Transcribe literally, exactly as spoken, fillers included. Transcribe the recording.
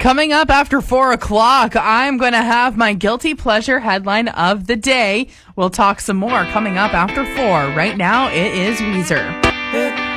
Coming up after four o'clock, I'm going to have my guilty pleasure headline of the day. We'll talk some more coming up after four. Right now, it is Weezer.